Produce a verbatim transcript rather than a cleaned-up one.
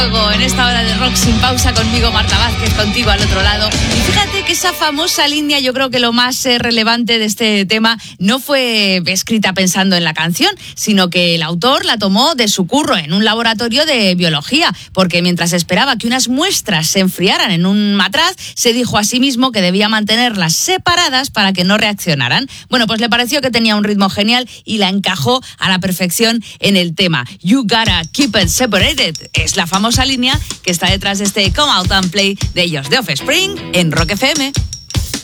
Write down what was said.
En esta hora de rock sin pausa conmigo, Marta Vázquez, contigo al otro lado. Y fíjate que esa famosa línea, yo creo que lo más eh, relevante de este tema no fue escrita pensando en la canción, sino que el autor la tomó de su curro en un laboratorio de biología, porque mientras esperaba que unas muestras se enfriaran en un matraz, se dijo a sí mismo que debía mantenerlas separadas para que no reaccionaran. Bueno, pues le pareció que tenía un ritmo genial y la encajó a la perfección en el tema. You gotta keep it separated es la famosa línea que está detrás de este Come Out and Play de ellos, de Offspring, en Rock F M.